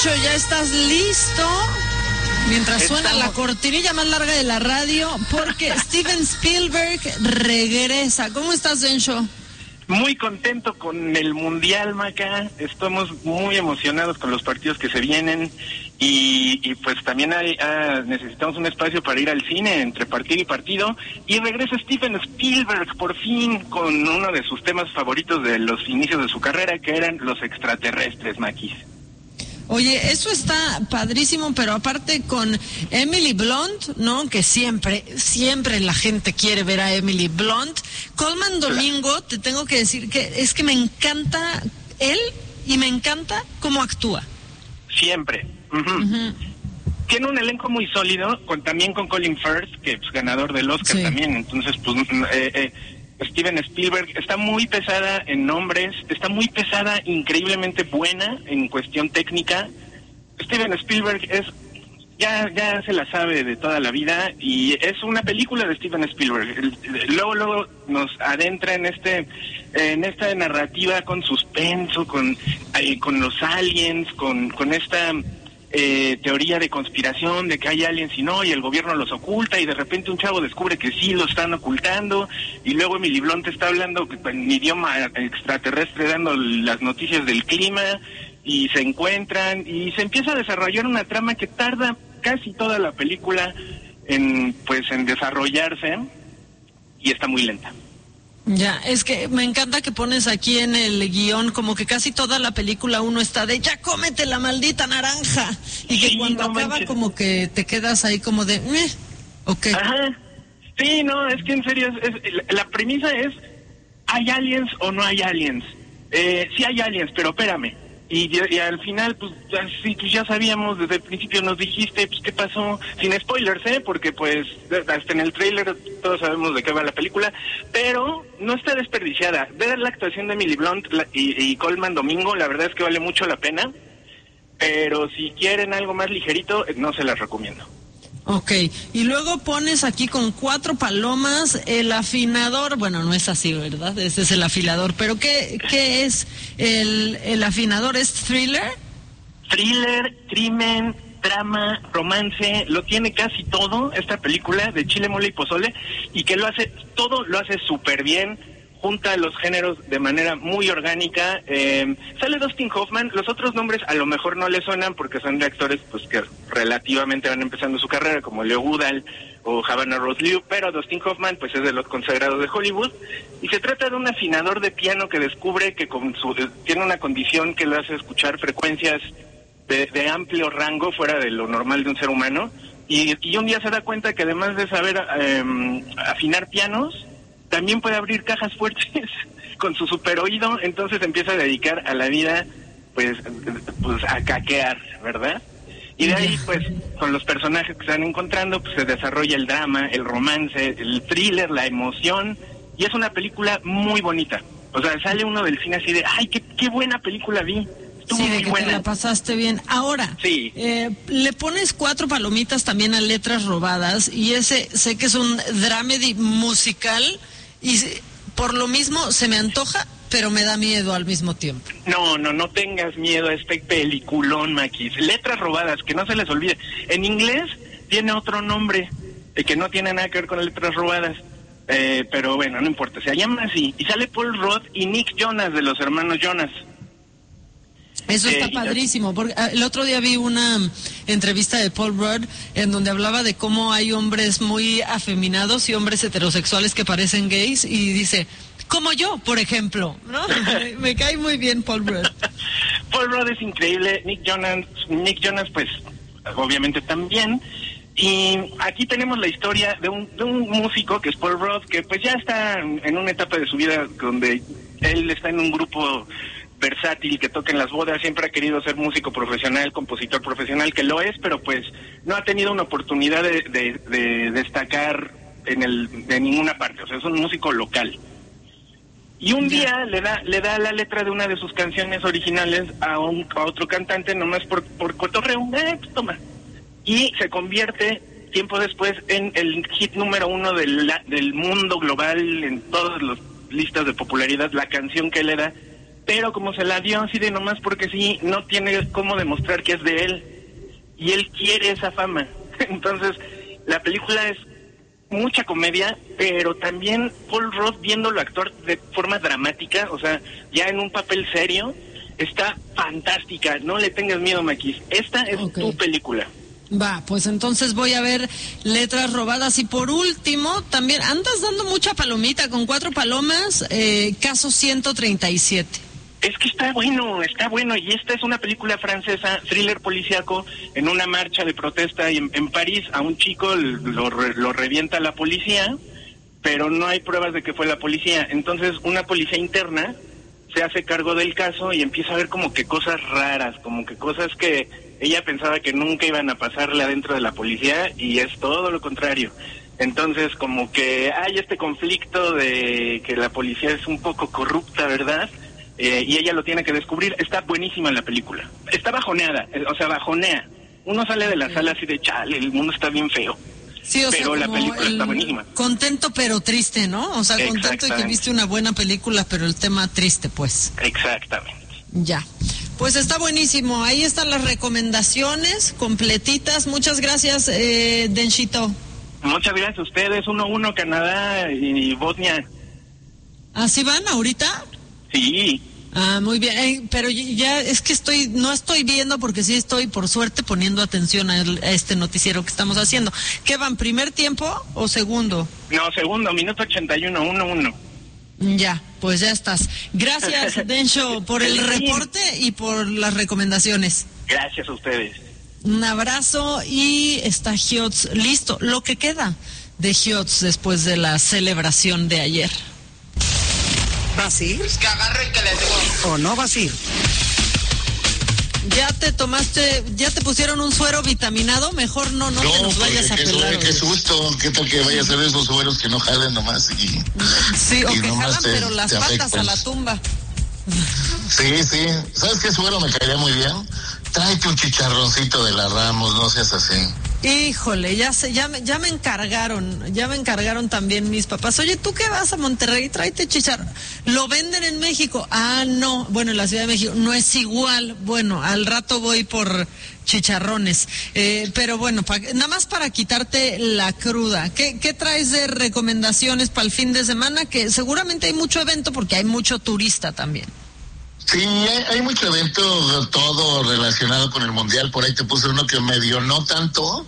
Bencho, ¿ya estás listo? Mientras suena la cortinilla más larga de la radio, porque Steven Spielberg regresa. ¿Cómo estás, Bencho? Muy contento con el Mundial, Maca. Estamos muy emocionados con los partidos que se vienen y pues también necesitamos un espacio para ir al cine entre partido y partido. Y regresa Steven Spielberg por fin con uno de sus temas favoritos de los inicios de su carrera, que eran los extraterrestres, Maquis. Oye, eso está padrísimo, pero aparte con Emily Blunt, ¿no? Que siempre la gente quiere ver a Emily Blunt. Colman Domingo, te tengo que decir que es que me encanta él y me encanta cómo actúa. Siempre. Tiene un elenco muy sólido, también con Colin Firth, que es ganador del Oscar también. Entonces, pues, Steven Spielberg está muy pesada en nombres, está muy pesada, increíblemente buena en cuestión técnica. Steven Spielberg ya se la sabe de toda la vida y es una película de Steven Spielberg. Luego nos adentra en esta narrativa con suspenso, con los aliens, con esta teoría de conspiración de que hay aliens y no, y el gobierno los oculta, y de repente un chavo descubre que sí lo están ocultando, y luego Emily Blunt está hablando en idioma extraterrestre, dando las noticias del clima, y se encuentran, y se empieza a desarrollar una trama que tarda casi toda la película en desarrollarse, y está muy lenta. Ya, es que me encanta que pones aquí en el guión como que casi toda la película uno está de ya cómete la maldita naranja y que cuando acaba como que te quedas ahí como de ok. Ajá. Sí, no, es que en serio la premisa es ¿hay aliens o no hay aliens? Sí hay aliens, pero espérame. Y al final, pues ya sabíamos, desde el principio nos dijiste, pues qué pasó, sin spoilers, porque pues hasta en el tráiler todos sabemos de qué va la película, pero no está desperdiciada. Ver la actuación de Emily Blunt y Colman Domingo, la verdad es que vale mucho la pena, pero si quieren algo más ligerito, no se las recomiendo. Ok, y luego pones aquí con 4 palomas el afinador, bueno, no es así, ¿verdad? Ese es el afilador, pero ¿qué es el afinador? ¿Es thriller? Thriller, crimen, drama, romance, lo tiene casi todo esta película de chile, mole y pozole, y que lo hace súper bien, junta los géneros de manera muy orgánica. Sale Dustin Hoffman, los otros nombres a lo mejor no le suenan porque son de actores pues que relativamente van empezando su carrera, como Leo Goodall o Havana Rose Liu, pero Dustin Hoffman pues es de los consagrados de Hollywood, y se trata de un afinador de piano que descubre que tiene una condición que lo hace escuchar frecuencias de amplio rango fuera de lo normal de un ser humano, y un día se da cuenta que además de saber afinar pianos, también puede abrir cajas fuertes con su super oído. Entonces empieza a dedicar a la vida pues a caquear, ¿verdad? Y de ahí pues con los personajes que se van encontrando pues se desarrolla el drama, el romance, el thriller, la emoción, y es una película muy bonita. O sea, sale uno del cine así de ¡ay, qué buena película vi! Estuvo muy buena. Te la pasaste bien. Ahora, sí. Le pones 4 palomitas también a Letras Robadas, y ese sé que es un dramedy musical, y por lo mismo se me antoja, pero me da miedo al mismo tiempo. No tengas miedo a este peliculón, Maquis. Letras Robadas, que no se les olvide. En inglés tiene otro nombre, que no tiene nada que ver con Letras Robadas. Pero bueno, no importa, se llama así. Y sale Paul Rudd y Nick Jonas, de los hermanos Jonas. Eso está padrísimo, porque el otro día vi una entrevista de Paul Rudd en donde hablaba de cómo hay hombres muy afeminados y hombres heterosexuales que parecen gays, y dice, como yo, por ejemplo, ¿no? Me cae muy bien Paul Rudd. Paul Rudd es increíble, Nick Jonas pues obviamente también. Y aquí tenemos la historia de un músico que es Paul Rudd, que pues ya está en una etapa de su vida donde él está en un grupo versátil que toca en las bodas. Siempre ha querido ser músico profesional, compositor profesional, que lo es, pero pues no ha tenido una oportunidad de destacar de ninguna parte. O sea, es un músico local. Y un día le da la letra de una de sus canciones originales a otro cantante, nomás por cotorreo, pues toma. Y se convierte tiempo después en el hit número 1 del mundo global, en todas las listas de popularidad, la canción que él le da. pero como se la dio así de nomás porque sí, no tiene cómo demostrar que es de él, y él quiere esa fama. Entonces, la película es mucha comedia, pero también Paul Rudd viéndolo actuar de forma dramática, o sea, ya en un papel serio, está fantástica. No le tengas miedo, Maquis. Esta es tu película. Va, pues entonces voy a ver Letras Robadas. Y por último, también andas dando mucha palomita, con 4 palomas, Caso 137. Es que está bueno, y esta es una película francesa, thriller policíaco, en una marcha de protesta en París. A un chico lo revienta la policía, pero no hay pruebas de que fue la policía. Entonces una policía interna se hace cargo del caso y empieza a ver como que cosas raras, como que cosas que ella pensaba que nunca iban a pasarle adentro de la policía, y es todo lo contrario. Entonces como que hay este conflicto de que la policía es un poco corrupta, ¿verdad? Y ella lo tiene que descubrir. Está buenísima la película. Está bajoneada, o sea, bajonea. Uno sale de la sala así de chale, el mundo está bien feo. Sí, o pero sea, la película está buenísima. Contento pero triste, ¿no? O sea, contento de que viste una buena película, pero el tema triste, pues. Exactamente. Ya. Pues está buenísimo. Ahí están las recomendaciones completitas. Muchas gracias, Denchito. Muchas gracias a ustedes. 1-1 Canadá y Bosnia. ¿Así van ahorita? Sí. Ah, muy bien, pero ya es que no estoy viendo, porque sí estoy, por suerte, poniendo atención a este noticiero que estamos haciendo. ¿Qué van, primer tiempo o segundo? No, segundo, minuto 81, 1-1. Ya, pues ya estás. Gracias, Dencho, por el reporte y por las recomendaciones. Gracias a ustedes. Un abrazo, y está Hiots listo, lo que queda de Hiots después de la celebración de ayer. ¿Vas a ir? Pues que agarre y que le digo. ¿O no vas a ir? ¿Ya te pusieron un suero vitaminado? Mejor no te nos vayas a pelar. Qué susto, qué tal que vaya a ser esos sueros que no jalen nomás Sí, o que jalan pero las patas afectan. a la tumba. Sí, ¿sabes qué suero me caería muy bien? Tráete un chicharroncito de la Ramos, no seas así. Híjole, ya me encargaron también mis papás. Oye, ¿tú qué vas a Monterrey? Tráete chicharrón. ¿Lo venden en México? Ah, no. Bueno, en la Ciudad de México no es igual. Bueno, al rato voy por chicharrones. Pero bueno, nada más para quitarte la cruda. ¿Qué traes de recomendaciones para el fin de semana? Que seguramente hay mucho evento porque hay mucho turista también. Sí, hay mucho evento, todo relacionado con el Mundial. Por ahí te puse uno que medio no tanto,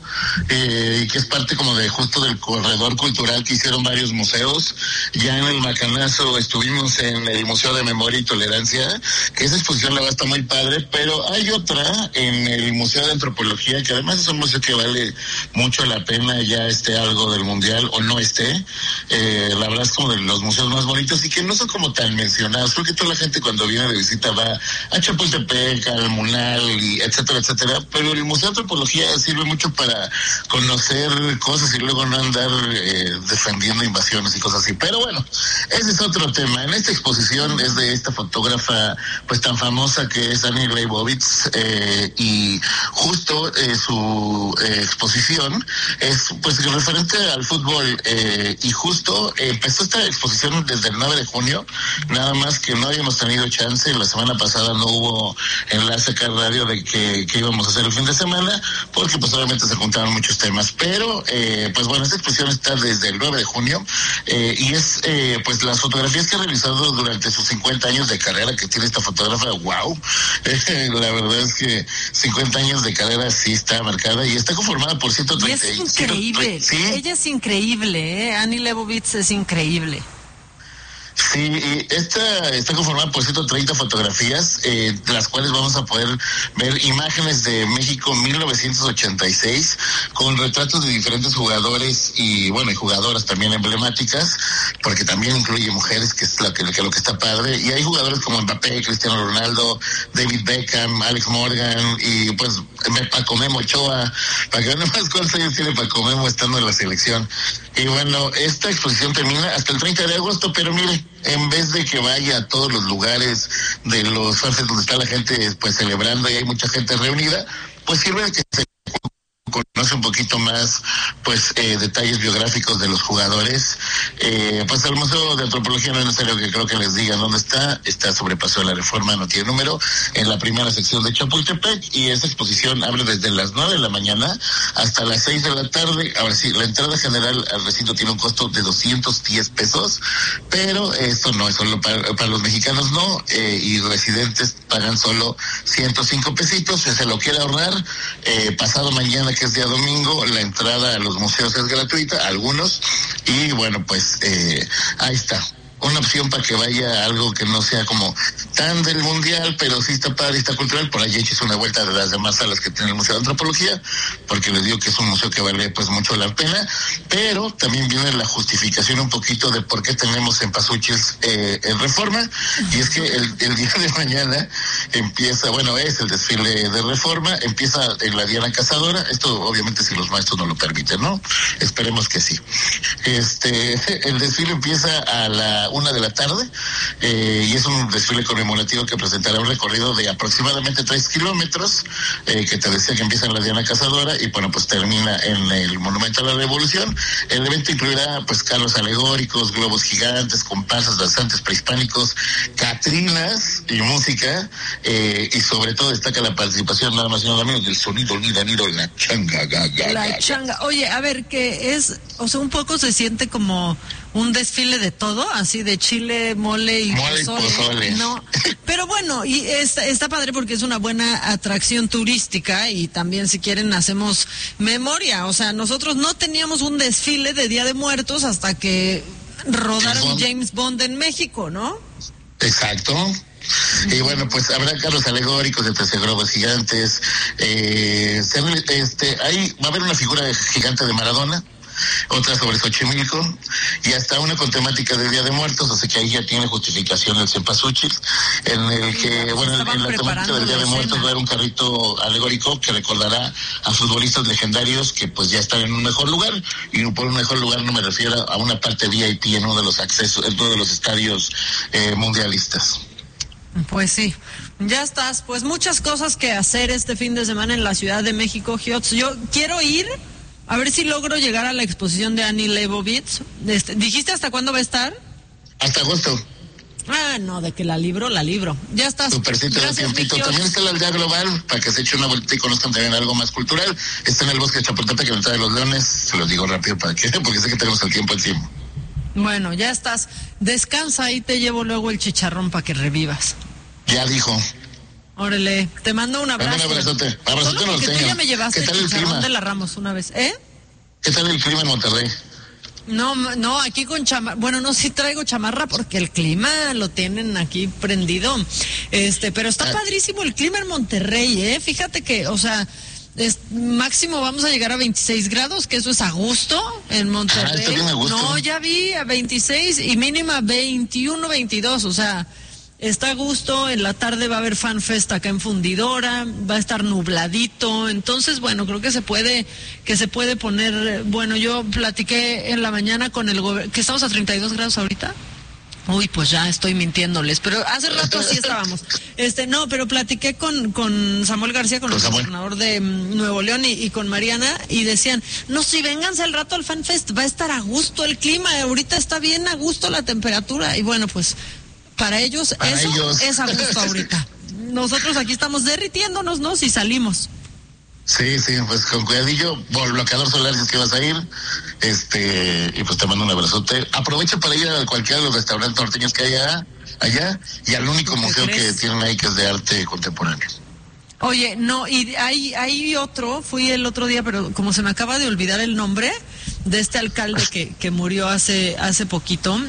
y que es parte como de justo del corredor cultural que hicieron varios museos. Ya en el Macanazo estuvimos en el Museo de Memoria y Tolerancia, que esa exposición la verdad está muy padre, pero hay otra en el Museo de Antropología, que además es un museo que vale mucho la pena, ya esté algo del Mundial o no esté. La verdad es como de los museos más bonitos y que no son como tan mencionados. Creo que toda la gente cuando viene de visita va a Chapultepec, al Munal, y etcétera, pero el Museo de Antropología sirve mucho para conocer cosas y luego no andar defendiendo invasiones y cosas así. Pero bueno, ese es otro tema. En esta exposición es de esta fotógrafa pues tan famosa que es Annie Leibovitz, y justo su exposición es pues referente al fútbol, y justo empezó esta exposición desde el 9 de junio, nada más que no habíamos tenido chance. La semana pasada no hubo enlace acá en radio de que íbamos a hacer el fin de semana, porque pues obviamente se juntaron muchos temas, pero pues bueno, esta exposición está desde el 9 de junio, y es pues las fotografías que ha realizado durante sus 50 años de carrera que tiene esta fotógrafa. Wow, la verdad es que 50 años de carrera sí está marcada, y está conformada por 130. Y es increíble, ¿sí? Ella es increíble, Annie Leibovitz es increíble. Sí, y esta está conformada por 130 fotografías, las cuales vamos a poder ver imágenes de México 1986, con retratos de diferentes jugadores y bueno, y jugadoras también emblemáticas, porque también incluye mujeres, que es lo que está padre, y hay jugadores como Mbappé, Cristiano Ronaldo, David Beckham, Alex Morgan, y pues Paco Memo Ochoa, para que vean más cuántos años tiene Paco Memo estando en la selección. Y bueno, esta exposición termina hasta el 30 de agosto, pero mire, en vez de que vaya a todos los lugares de los fases donde está la gente pues celebrando y hay mucha gente reunida, pues sirve de que se conoce un poquito más, pues, detalles biográficos de los jugadores, pues el Museo de Antropología no es necesario que creo que les digan dónde está sobre Paseo de la Reforma, no tiene número, en la primera sección de Chapultepec, y esa exposición abre desde las 9 de la mañana hasta las 6 de la tarde. Ahora sí, la entrada general al recinto tiene un costo de 210 pesos, pero esto no es solo para los mexicanos, no, y residentes pagan solo 105 pesitos. Si se lo quiere ahorrar, pasado mañana, que es día domingo, la entrada a los museos es gratuita, algunos, y bueno, pues ahí está. Una opción para que vaya a algo que no sea como tan del mundial, pero sí está padre, está cultural. Por ahí eches una vuelta de las demás salas que tiene el Museo de Antropología, porque les digo que es un museo que vale pues mucho la pena, pero también viene la justificación un poquito de por qué tenemos en Pasuchil en Reforma, y es que el día de mañana empieza, bueno, es el desfile de Reforma, empieza en la Diana Cazadora, esto obviamente si los maestros no lo permiten, ¿no? Esperemos que sí. El desfile empieza a la 1 de la tarde, y es un desfile conmemorativo que presentará un recorrido de aproximadamente 3 kilómetros, que te decía que empieza en la Diana Cazadora y bueno, pues termina en el Monumento a la Revolución. El evento incluirá pues carros alegóricos, globos gigantes, comparsas, danzantes prehispánicos, catrinas y música, y sobre todo destaca la participación nada más y nada menos del sonido nido, la changa, la changa. Oye, a ver, que es, o sea, un poco se siente como un desfile de todo, así de chile, mole y pozole. No, pero bueno, y está padre porque es una buena atracción turística, y también si quieren hacemos memoria. O sea, nosotros no teníamos un desfile de Día de Muertos hasta que rodaron James Bond en México, ¿no? Exacto. Y bueno, pues habrá carros alegóricos de 13 globos gigantes, ahí va a haber una figura gigante de Maradona, otra sobre Xochimilco, y hasta una con temática de Día de Muertos, así que ahí ya tiene justificación el Cempasúchil, en el que, bueno, en la temática del Día de Muertos va a haber un carrito alegórico que recordará a futbolistas legendarios que pues ya están en un mejor lugar, y por un mejor lugar no me refiero a una parte VIP en uno de los accesos, en uno de los estadios mundialistas. Pues sí, ya estás. Pues muchas cosas que hacer este fin de semana en la Ciudad de México, Giots. Yo quiero ir, a ver si logro llegar a la exposición de Annie Leibovitz. ¿Dijiste hasta cuándo va a estar? Hasta agosto. Ah, no, de que la libro. Ya estás. Supercito de tiempito. También está la aldea global, para que se eche una vuelta y conozcan también algo más cultural. Está en el bosque de Chapultepec, en la entrada de los Leones. Se los digo rápido para que, porque sé que tenemos el tiempo encima. Bueno, ya estás. Descansa y te llevo luego el chicharrón para que revivas. Ya dijo. Órale, te mando un abrazo. Un abrazote. Abrazote norteño. Tú ya me llevaste el chicharrón de la Ramos una vez, ¿eh? ¿Qué tal el clima en Monterrey? No, aquí con chamarra. Bueno, no, sí traigo chamarra porque el clima lo tienen aquí prendido. Pero está padrísimo el clima en Monterrey, ¿eh? Fíjate que, o sea, máximo vamos a llegar a 26 grados, que eso es a gusto en Monterrey. Está bien a gusto. No, ya vi a 26 y mínima 21, 22, o sea, está a gusto. En la tarde va a haber Fan Fest acá en Fundidora, va a estar nubladito, entonces bueno, creo que se puede poner, bueno, yo platiqué en la mañana con el gobierno, que estamos a 32 grados ahorita. Uy, pues ya estoy mintiéndoles, pero hace rato así estábamos. No, pero platiqué con Samuel García, con el gobernador de Nuevo León, y con Mariana, y decían, no, si vénganse al rato al Fan Fest, va a estar a gusto el clima, ahorita está bien a gusto la temperatura, y bueno, pues para ellos es a gusto ahorita. Nosotros aquí estamos derritiéndonos, ¿no? Si salimos. Sí, pues con cuidadillo, bloqueador solar si es que vas a ir, y pues te mando un abrazote. Aprovecha para ir a cualquiera de los restaurantes norteños que hay allá, y al único museo que tienen ahí, que es de arte contemporáneo. Oye, no, y hay otro, fui el otro día, pero como se me acaba de olvidar el nombre de este alcalde que murió hace poquito,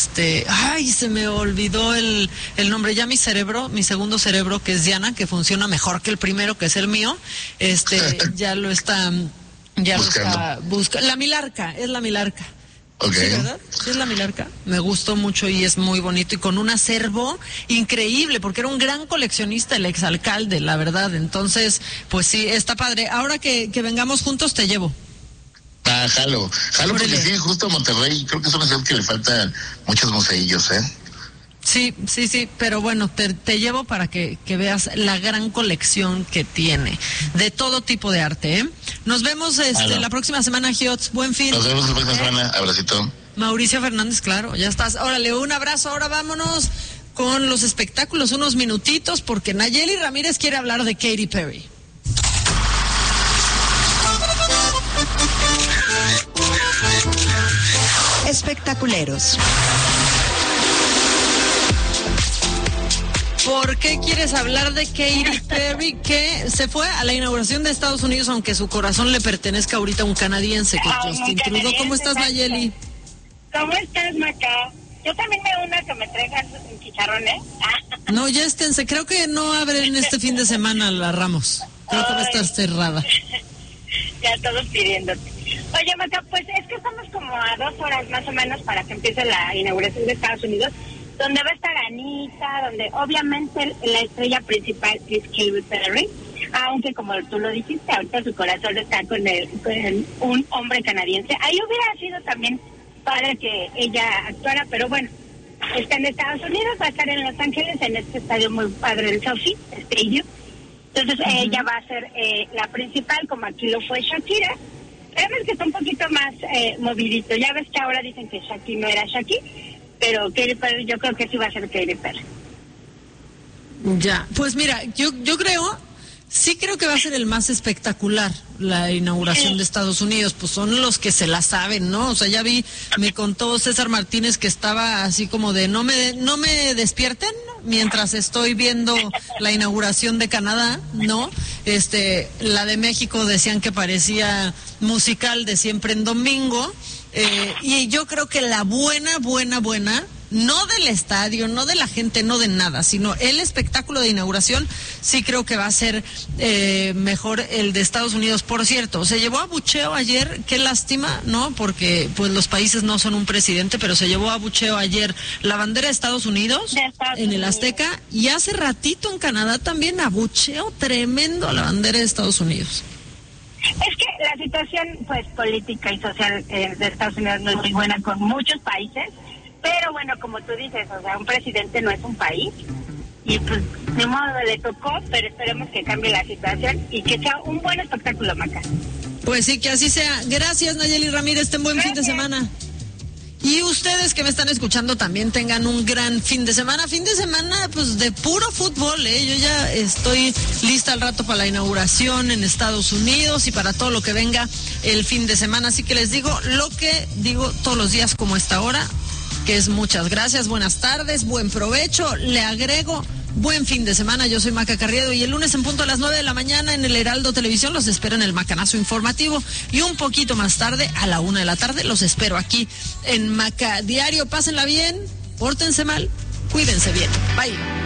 se me olvidó el nombre, ya mi segundo cerebro, que es Diana, que funciona mejor que el primero, que es el mío, ya lo está buscando. La Milarca, es la Milarca. Okay. Sí, ¿verdad? Sí, es la Milarca. Me gustó mucho y es muy bonito y con un acervo increíble, porque era un gran coleccionista el exalcalde, la verdad. Entonces, pues sí, está padre. Ahora que vengamos juntos, te llevo. Jalo, porque sí, justo a Monterrey, creo que es una ciudad que le faltan muchos museillos, ¿eh? Sí, pero bueno, te llevo para que veas la gran colección que tiene de todo tipo de arte, ¿eh? Nos vemos la próxima semana, Giots. Buen fin. Nos vemos la próxima semana. Abracito. Mauricio Fernández, claro, ya estás. Órale, un abrazo. Ahora vámonos con los espectáculos, unos minutitos, porque Nayeli Ramírez quiere hablar de Katy Perry. Espectaculeros. ¿Por qué quieres hablar de Katy Perry, que se fue a la inauguración de Estados Unidos, aunque su corazón le pertenezca ahorita a un canadiense, que es Justin Trudeau? ¿Cómo estás, Nayeli? ¿Cómo estás, Maca? Yo también me uno a que me traigan chicharrones. No, ya esténse. Creo que no abren este fin de semana la Ramos. Creo que va a estar cerrada. Ya todos pidiéndote. Oye, Maca, pues es que estamos como a 2 horas más o menos para que empiece la inauguración de Estados Unidos, donde va a estar Anita, donde obviamente la estrella principal es Katy Perry, aunque como tú lo dijiste, ahorita su corazón está con un hombre canadiense. Ahí hubiera sido también padre que ella actuara, pero bueno, está en Estados Unidos, va a estar en Los Ángeles, en este estadio muy padre del Sophie Stadium. Entonces ella va a ser la principal, como aquí lo fue Shakira. Esperemos que está un poquito más movidito. Ya ves que ahora dicen que Shakira no era Shakira, pero Katy Perry, yo creo que sí va a ser Katy Perry. Ya, pues mira, yo creo que va a ser el más espectacular la inauguración de Estados Unidos, pues son los que se la saben, ¿no? O sea, ya me contó César Martínez que estaba así como de no me despierten mientras estoy viendo la inauguración de Canadá, ¿no? La de México decían que parecía musical de Siempre en Domingo, y yo creo que la buena, no del estadio, no de la gente, no de nada, sino el espectáculo de inauguración, sí creo que va a ser mejor el de Estados Unidos. Por cierto, se llevó a abucheo ayer, qué lástima, ¿no? Porque pues los países no son un presidente, pero se llevó a abucheo ayer la bandera de Estados Unidos en el Azteca, y hace ratito en Canadá también abucheo tremendo a la bandera de Estados Unidos. Es que la situación pues política y social de Estados Unidos no es muy buena con muchos países. Pero bueno, como tú dices, o sea, un presidente no es un país, y pues de modo le tocó, pero esperemos que cambie la situación y que sea un buen espectáculo, Maca. Pues sí, que así sea. Gracias, Nayeli Ramírez, ten buen fin de semana. Y ustedes que me están escuchando también tengan un gran fin de semana pues de puro fútbol, Yo ya estoy lista al rato para la inauguración en Estados Unidos y para todo lo que venga el fin de semana, así que les digo lo que digo todos los días como esta hora, que es muchas gracias, buenas tardes, buen provecho, le agrego buen fin de semana. Yo soy Maca Carriedo y el lunes en punto a las 9 de la mañana en el Heraldo Televisión los espero en el Macanazo Informativo, y un poquito más tarde a la 1 de la tarde los espero aquí en Maca Diario. Pásenla bien, pórtense mal, cuídense bien, bye.